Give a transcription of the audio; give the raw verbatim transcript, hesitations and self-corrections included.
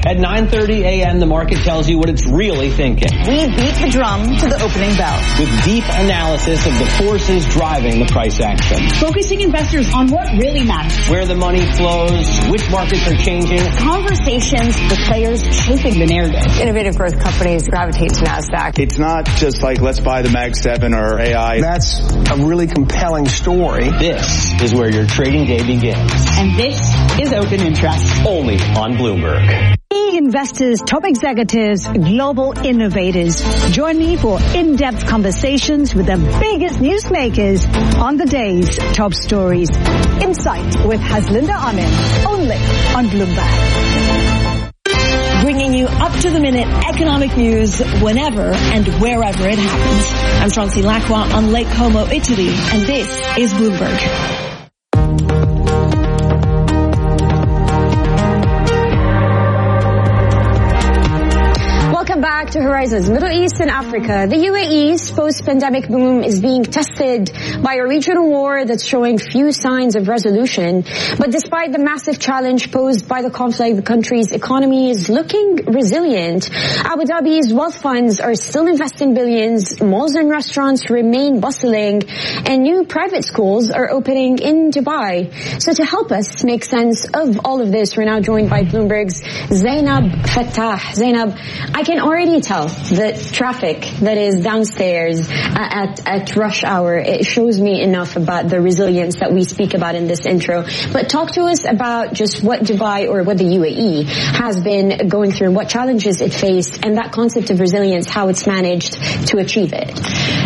At nine thirty a.m., the market tells you what it's really thinking. We beat the drum to the opening bell. With deep analysis of the forces driving the price action. Focusing investors on what really matters. Where the money flows, which markets are changing. Conversations with players shaping the narrative. Innovative growth companies gravitate to NASDAQ. It's not just like, let's buy the Mag seven or A I. That's a really compelling story. This is where your trading day begins. And this is Open Interest. Only on Bloomberg. Key investors, top executives, global innovators. Join me for in-depth conversations with the biggest newsmakers on the day's top stories. Insight with Haslinda Anand, only on Bloomberg. Bringing you up-to-the-minute economic news whenever and wherever it happens. I'm Chauncey Lacroix on Lake Como, Italy, and this is Bloomberg. Back to Horizons Middle East and Africa. The U A E's post-pandemic boom is being tested by a regional war that's showing few signs of resolution. But despite the massive challenge posed by the conflict, the country's economy is looking resilient. Abu Dhabi's wealth funds are still investing billions, malls and restaurants remain bustling, and new private schools are opening in Dubai. So to help us make sense of all of this, we're now joined by Bloomberg's Zainab Fattah. Zainab, I can already tell the traffic that is downstairs at, at rush hour. It shows me enough about the resilience that we speak about in this intro. But talk to us about just what Dubai or what the U A E has been going through and what challenges it faced and that concept of resilience, how it's managed to achieve it.